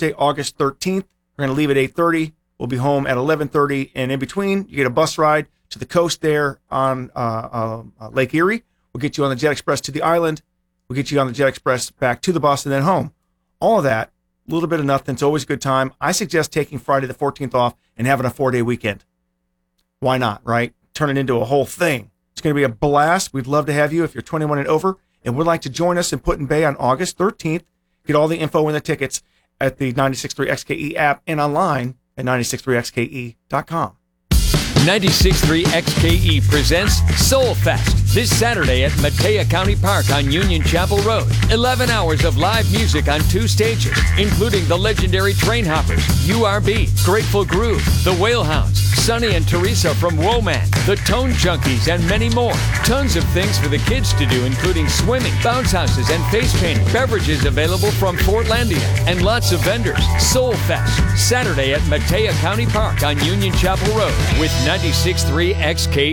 Thursday, August 13th. We're going to leave at 8:30. We'll be home at 11:30. And in between, you get a bus ride to the coast there on Lake Erie. We'll get you on the Jet Express to the island. We'll get you on the Jet Express back to the bus and then home. All of that, a little bit of nothing. It's always a good time. I suggest taking Friday the 14th off and having a 4-day weekend. Why not, right? Turn it into a whole thing. It's going to be a blast. We'd love to have you if you're 21 and over and would like to join us in Put-in Bay on August 13th. Get all the info and the tickets at the 96.3 XKE app and online at 96.3xke.com. 96.3 XKE presents Soul Fest this Saturday at Matea County Park on Union Chapel Road. 11 hours of live music on 2 stages, including the legendary Train Hoppers, URB, Grateful Groove, the Whalehounds, Sonny and Teresa from Woman, the Tone Junkies, and many more. Tons of things for the kids to do, including swimming, bounce houses, and face painting. Beverages available from Fortlandia, and lots of vendors. Soul Fest, Saturday at Matea County Park on Union Chapel Road with 96.3 XKE.